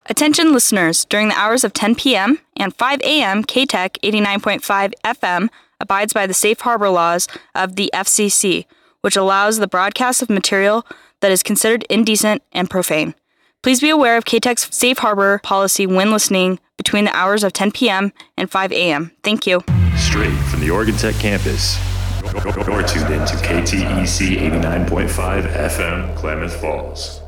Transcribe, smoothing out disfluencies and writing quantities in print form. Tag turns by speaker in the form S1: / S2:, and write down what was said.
S1: Attention listeners, during the hours of 10 p.m. and 5 a.m., KTEC 89.5 FM abides by the safe harbor laws of the FCC, which allows the broadcast of material that is considered indecent and profane. Please be aware of KTEC's safe harbor policy when listening between the hours of 10 p.m. and 5 a.m. Thank you.
S2: Straight from the Oregon Tech campus, you're tuned in to KTEC 89.5 FM, Klamath Falls.